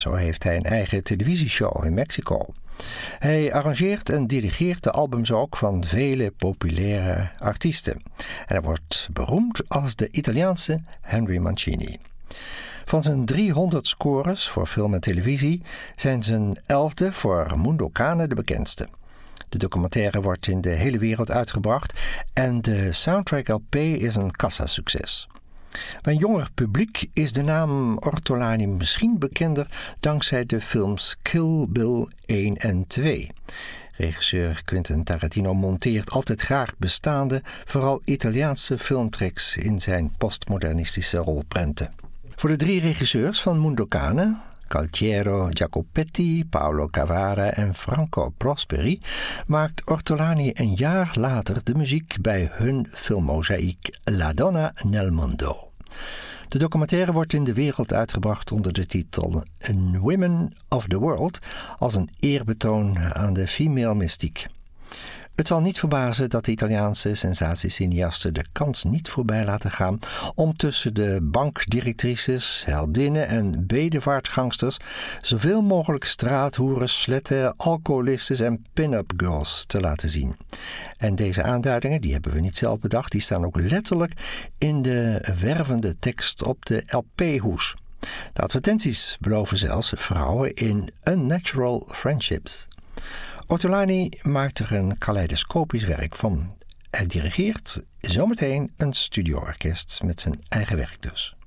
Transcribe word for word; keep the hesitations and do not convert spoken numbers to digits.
Zo heeft hij een eigen televisieshow in Mexico. Hij arrangeert en dirigeert de albums ook van vele populaire artiesten. En hij wordt beroemd als de Italiaanse Henry Mancini. Van zijn driehonderd scores voor film en televisie zijn zijn elfde voor Mundo Cane de bekendste. De documentaire wordt in de hele wereld uitgebracht en de soundtrack L P is een kassasucces. Bij een jonger publiek is de naam Ortolani misschien bekender dankzij de films Kill Bill één en twee. Regisseur Quentin Tarantino monteert altijd graag bestaande, vooral Italiaanse filmtricks in zijn postmodernistische rolprenten. Voor de drie regisseurs van Mundo Cane, Gualtiero Jacopetti, Paolo Cavara en Franco Prosperi, maakt Ortolani een jaar later de muziek bij hun filmmozaïek La Donna nel Mondo. De documentaire wordt in de wereld uitgebracht onder de titel Women of the World als een eerbetoon aan de female mystiek. Het zal niet verbazen dat de Italiaanse sensatiecineasten de kans niet voorbij laten gaan om tussen de bankdirectrices, heldinnen en bedevaartgangsters zoveel mogelijk straathoeren, sletten, alcoholistes en pin-up girls te laten zien. En deze aanduidingen, die hebben we niet zelf bedacht, die staan ook letterlijk in de wervende tekst op de L P-hoes. De advertenties beloven zelfs vrouwen in unnatural friendships. Ortolani maakt er een kaleidoscopisch werk van. Hij dirigeert zometeen een studioorkest met zijn eigen werk dus.